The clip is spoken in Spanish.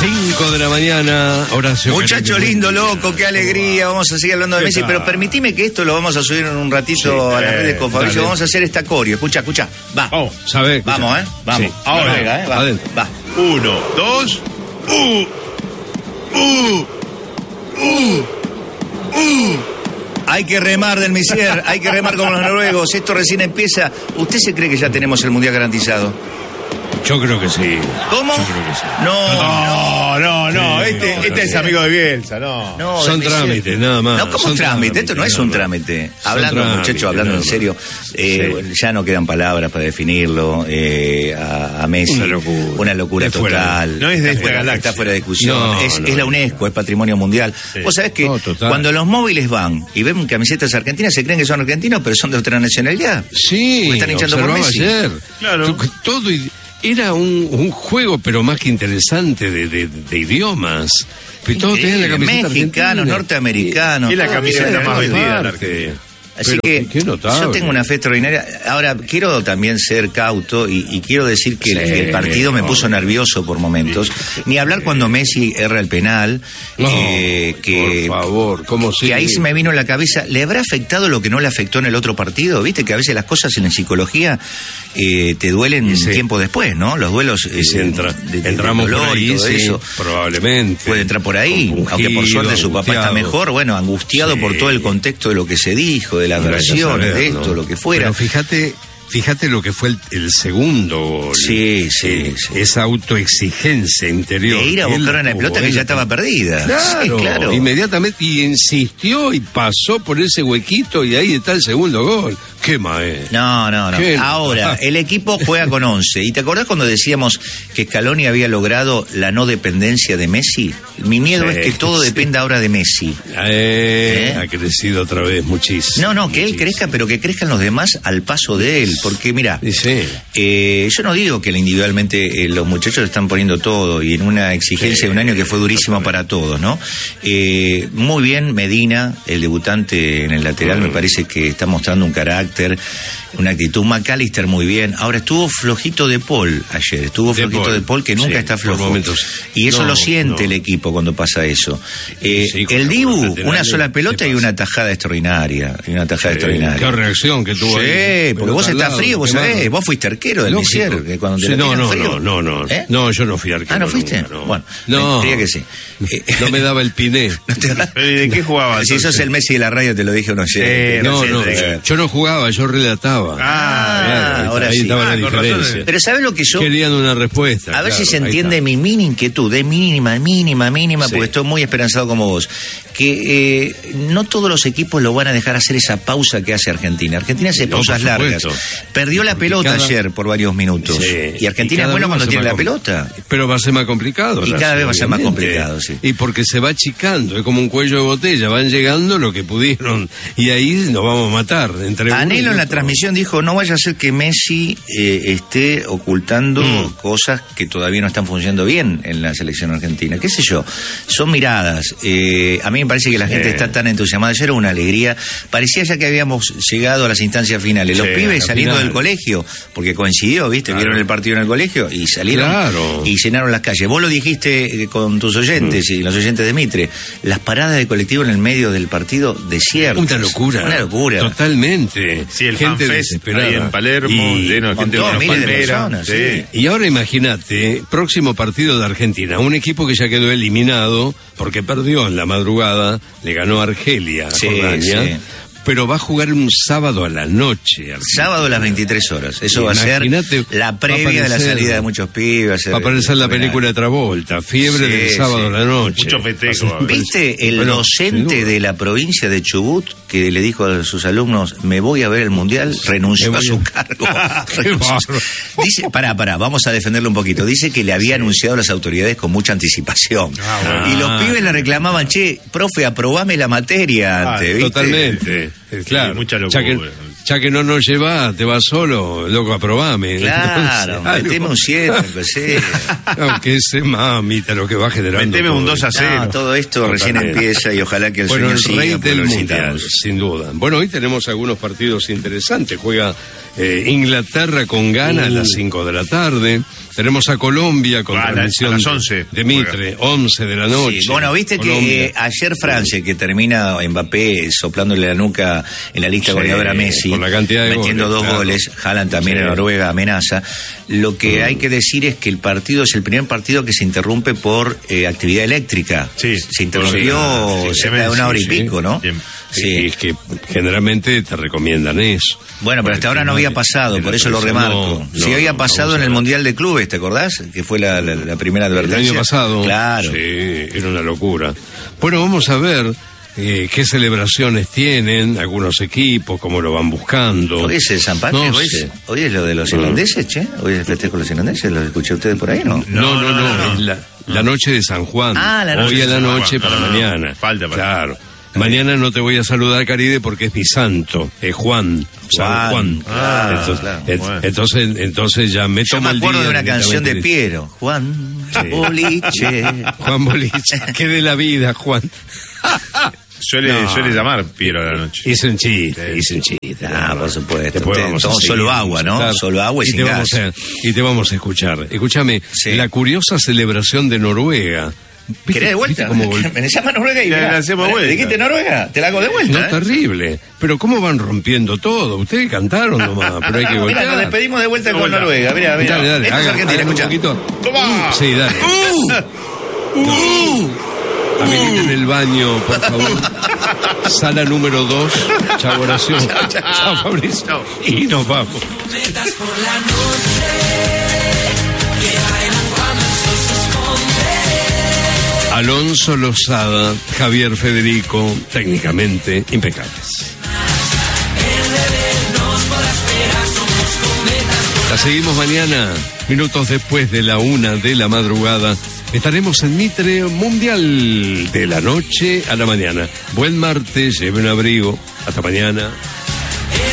5 de la mañana, Horacio. Muchacho lindo, loco, qué alegría. Vamos a seguir hablando de Messi, pero permitime que esto lo vamos a subir en un ratito a las redes con Fabricio. Vamos a hacer esta coreo. Escucha. Va. Oh, ¿sabes? Vamos, Vamos. Sí. Ahora, venga, va. Adentro. Va. 1, 2, Hay que remar del Messier, hay que remar como los noruegos. Esto recién empieza. ¿Usted se cree que ya tenemos el mundial garantizado? Yo creo que sí. ¿Cómo? Yo creo que sí. No. Este es amigo de Bielsa, no. Son trámites, nada más. No, ¿cómo trámite? Esto no es un trámite. Hablando, muchachos, hablando en serio, ya no quedan palabras para definirlo. A Messi. Una locura total. No es de esta galaxia. Está fuera de discusión. Es la UNESCO, es patrimonio mundial. Sí. Vos sabés que cuando los móviles van y ven camisetas argentinas, se creen que son argentinos, pero son de otra nacionalidad. Sí, están hinchando por Messi. Ayer. Claro. Todo era un juego, pero más que interesante, de idiomas. Pero todos tenían la camiseta mexicanos, norteamericanos. Y la camiseta más vendida en Argentina. Así que yo tengo una fe extraordinaria. Ahora, quiero también ser cauto y quiero decir que el partido me puso nervioso por momentos. Ni hablar cuando Messi erra el penal. Por favor, ¿cómo se que ahí se me vino en la cabeza, ¿le habrá afectado lo que no le afectó en el otro partido? Viste que a veces las cosas en la psicología te duelen tiempo después, ¿no? Los duelos entramos dolor por ahí, y todo eso. Probablemente. Puede entrar por ahí, aunque por suerte su papá está mejor, angustiado por todo el contexto de lo que se dijo, de las versiones, de esto, lo que fuera. Pero fíjate lo que fue el segundo gol. Sí. Esa autoexigencia interior. De ir a buscar una pelota que ya estaba perdida. Claro, claro. Inmediatamente, y insistió y pasó por ese huequito y ahí está el segundo gol. ¡Qué maestro! No. Ahora, el equipo juega con 11. ¿Y te acordás cuando decíamos que Scaloni había logrado la no dependencia de Messi? Mi miedo es que todo dependa ahora de Messi. Ha crecido otra vez muchísimo. No, que él crezca, pero que crezcan los demás al paso de él. Porque mira, yo no digo que individualmente los muchachos están poniendo todo y en una exigencia de un año que fue durísimo para todos, ¿no? Muy bien Medina, el debutante en el lateral, me parece que está mostrando un carácter, una actitud. McAllister muy bien. Ahora estuvo flojito de Paul ayer, de Paul que nunca está flojo. Y eso lo siente el equipo cuando pasa eso. El Dibu, una sola pelota y una tajada extraordinaria. Qué reacción que tuvo ahí. Sí, porque vos estás frío, vos sabés, vos fuiste arquero del Messier. No, yo no fui arquero. ¿No fuiste? Nunca, Bueno, creía que sí. No me daba el piné. ¿De qué jugabas? Si sos el Messi de la radio, te lo dije uno ayer. Yo no jugaba, yo relataba. Ahora ahí sí. estaba la diferencia. Pero ¿sabes lo que yo...? Querían una respuesta. A ver si se entiende mi mini inquietud, mínima, porque estoy muy esperanzado como vos. Que no todos los equipos lo van a dejar hacer esa pausa que hace Argentina. Argentina hace pausas largas. Perdió la pelota ayer por varios minutos. Y Argentina es bueno cuando tiene la pelota. Pero va a ser más complicado. Y cada vez va a ser más complicado, sí. Y porque se va achicando, es como un cuello de botella, van llegando lo que pudieron y ahí nos vamos a matar. Anhelo en la transmisión dijo, no vaya a ser que Messi esté ocultando cosas que todavía no están funcionando bien en la selección argentina. ¿Qué sé yo? Son miradas. A mí me parece que la gente está tan entusiasmada. Ayer era una alegría. Parecía ya que habíamos llegado a las instancias finales. Los pibes saliendo del colegio, porque coincidió, ¿viste? Claro. Vieron el partido en el colegio y salieron y llenaron las calles. Vos lo dijiste con tus oyentes y los oyentes de Mitre. Las paradas de colectivo en el medio del partido desiertas. Una locura. Totalmente. Sí, el gente desesperada ahí en Palermo, lleno de gente con miles de personas. Y ahora imagínate, próximo partido de Argentina, un equipo que ya quedó eliminado porque perdió en la madrugada, le ganó a Argelia, Jordania. Pero va a jugar un sábado a la noche. Sábado a las 23 horas. Eso va a ser la previa de la salida de muchos pibes. Va a aparecer la película de Travolta, Fiebre del sábado a la noche. Mucho festejo. ¿Viste el docente de la provincia de Chubut que le dijo a sus alumnos, me voy a ver el Mundial? Renunció a su cargo. Dice, pará, vamos a defenderlo un poquito. Dice que le había anunciado a las autoridades con mucha anticipación. Y los pibes le reclamaban, che, profe, aprobame la materia antes, ¿viste? Totalmente. Claro, mucha locura. Ya que no nos lleva, te vas solo, loco, aprobame. Claro, meteme un 7, empecé. Aunque ese mamita lo que va generando. Meteme un 2-0. No, todo esto recién empieza y ojalá que el sueño siga. Bueno, el rey del mundial, sin duda. Bueno, hoy tenemos algunos partidos interesantes. Juega Inglaterra con Ghana a las 5 de la tarde. Tenemos a Colombia con transmisión a las 11, de Mitre, 11 de la noche. Sí, bueno, viste Colombia. Que ayer Francia, que termina Mbappé soplándole la nuca en la lista goleadora a Messi, por la cantidad de metiendo goles, 2 goles, Haaland también en Noruega amenaza. Lo que hay que decir es que el partido es el primer partido que se interrumpe por actividad eléctrica. Sí. Se interrumpió cerca de 1 hora y pico, ¿no? Sí, es que generalmente te recomiendan eso. Bueno, pero hasta ahora no había pasado, por eso lo remarco. Sí había pasado en el Mundial de Clubes, ¿te acordás? Que fue la primera advertencia. El año pasado. Claro. Sí, era una locura. Bueno, vamos a ver qué celebraciones tienen algunos equipos, cómo lo van buscando. ¿Hoy es el San Patrick? ¿Hoy es lo de los irlandeses, che? ¿Hoy es el festejo de los irlandeses? ¿Lo escuché ustedes por ahí, no? No. Es la noche de San Juan. La noche hoy de a la noche para mañana. Falta. Claro. Mañana no te voy a saludar, Caride, porque es mi santo, es Juan, San Juan. Entonces ya me tomo el día. Yo me acuerdo de una canción de Piero, Juan Boliche. Juan Boliche, ¿qué de la vida, Juan? Suele llamar Piero a la noche. Hice un chiste. Por supuesto. Solo agua, ¿no? Solo agua y sin gas. Y te vamos a escuchar. Escúchame, la curiosa celebración de Noruega. ¿Querés de vuelta? Me llama Noruega y la hacemos vuelta. ¿Dijiste Noruega? Te la hago de vuelta. No, terrible. Pero ¿cómo van rompiendo todo? Ustedes cantaron nomás, pero hay que volver. Mira, nos despedimos de vuelta con Noruega. Mira. Dale. Esto es Argentina, escucha. ¡Toma! Sí, dale. Habiliten el baño, por favor. Sala número 2. Chao, oración. Chao, Fabricio. Chao. Y nos vamos. Alonso Lozada, Javier Federico, técnicamente impecables. La seguimos mañana, minutos después de la 1 de la madrugada. Estaremos en Mitre Mundial de la noche a la mañana. Buen martes, lleve un abrigo. Hasta mañana.